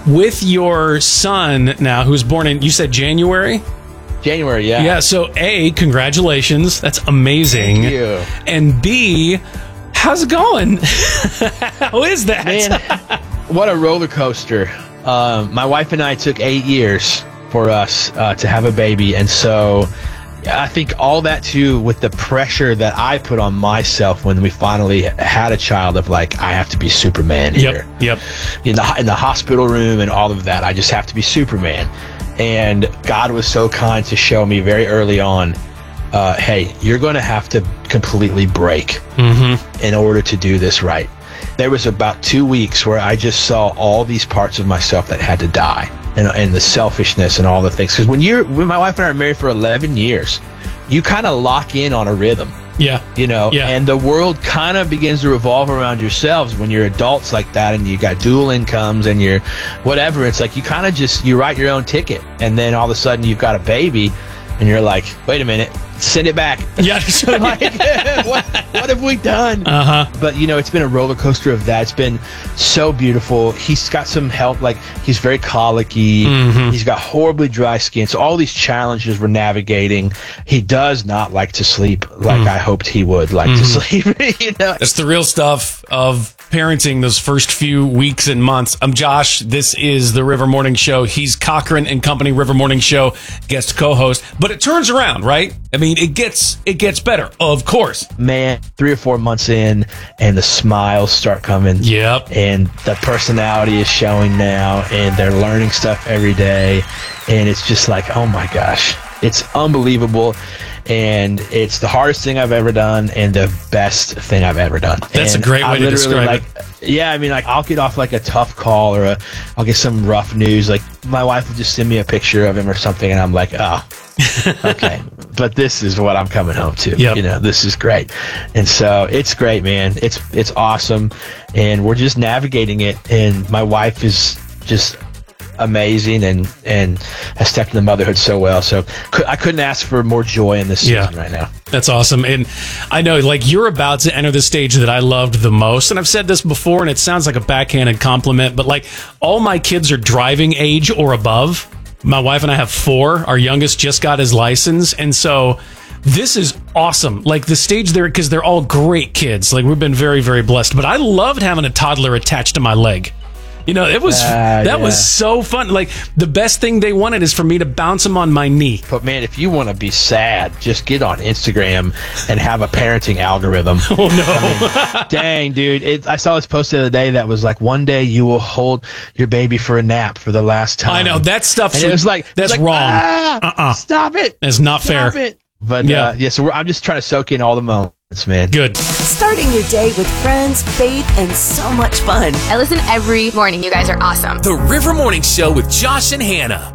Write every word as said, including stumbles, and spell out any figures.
with your son now, who's born in, you said January? January, yeah. Yeah, so A, congratulations. That's amazing. Thank you. And B, how's it going? How is that? Man, what a roller coaster. Um, my wife and I took eight years for us uh, to have a baby. And so I think all that too, with the pressure that I put on myself when we finally had a child, of like, I have to be Superman here. Yep, yep. In the, in the hospital room and all of that, I just have to be Superman. And God was so kind to show me very early on, uh, hey, you're going to have to completely break mm-hmm. in order to do this right. There was about two weeks where I just saw all these parts of myself that had to die, and, and the selfishness and all the things. Because when you're, when my wife and I are married for eleven years, you kind of lock in on a rhythm. Yeah. You know, yeah. and the world kind of begins to revolve around yourselves when you're adults like that, and you got dual incomes and you're whatever. It's like you kind of just, you write your own ticket, and then all of a sudden you've got a baby and you're like, wait a minute, send it back. Yeah. like, what, what have we done? Uh-huh. But, you know, it's been a roller coaster of that. It's been so beautiful. He's got some help. Like, he's very colicky. Mm-hmm. He's got horribly dry skin. So all these challenges we're navigating. He does not like to sleep like mm. I hoped he would like mm-hmm. to sleep. you know? That's the real stuff of parenting those first few weeks and months. I'm Josh. This is the River Morning Show. He's Cochran and Company River Morning Show guest co-host. But it turns around, right? I mean, it gets it gets better, of course. Man, three or four months in, and the smiles start coming. Yep. And the personality is showing now, and they're learning stuff every day. And it's just like, oh my gosh, it's unbelievable. And it's the hardest thing I've ever done and the best thing I've ever done. That's and a great way to describe like, it. Yeah, I mean, like, I'll get off like a tough call, or a, I'll get some rough news. Like, my wife will just send me a picture of him or something, and I'm like, oh, okay. But this is what I'm coming home to. Yep. You know, this is great. And so it's great, man. It's it's awesome. And we're just navigating it. And my wife is just amazing and and has stepped into motherhood so well. So I couldn't ask for more joy in this season yeah. right now. That's awesome. And I know, like, you're about to enter the stage that I loved the most. And I've said this before, and it sounds like a backhanded compliment, but like, all my kids are driving age or above. My wife and I have four. Our youngest just got his license. And so this is awesome. Like, the stage there, because they're all great kids. Like, we've been very, very blessed. But I loved having a toddler attached to my leg. You know, it was uh, that yeah. was so fun. Like, the best thing they wanted is for me to bounce them on my knee. But man, if you want to be sad, just get on Instagram and have a parenting algorithm. Oh no! I mean, dang, dude! It, I saw this post the other day that was like, one day you will hold your baby for a nap for the last time. I know that stuff. And it was like that's like, wrong. Ah, uh-uh. Stop it! That's not Stop fair. It. But yeah, uh, yeah. So we're, I'm just trying to soak in all the moments, man. Good. Starting your day with friends, faith, and so much fun. I listen every morning. You guys are awesome. The River Morning Show with Josh and Hannah.